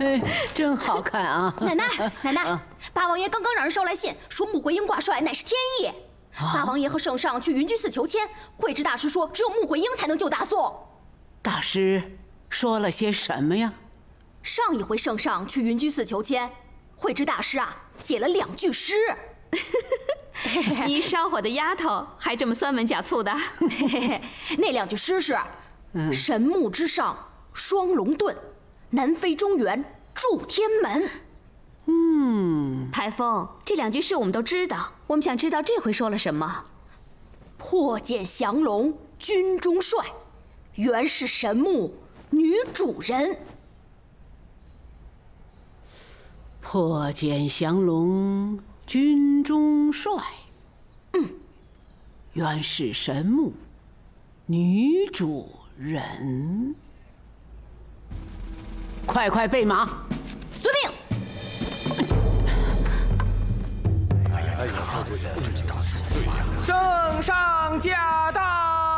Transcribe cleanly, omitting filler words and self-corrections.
哎，真好看啊！ 奶奶，八王爷刚刚让人捎来信，说穆桂英挂帅乃是天意。八王爷和圣上去云居寺求签，慧知大师说只有穆桂英才能救大宋。 大师说了些什么呀？ 上一回圣上去云居寺求签，慧知大师写了2句诗。 你烧火的丫头还这么酸文假醋的。 那2句诗是：神木之上双龙遁，南飞中原筑天门。 台风，这2句诗我们都知道，我们想知道这回说了什么。 破茧降龙军中帅，原是神木女主人。 破茧降龙军中帅，原是神木女主人。快备马！ 遵命。 圣上驾！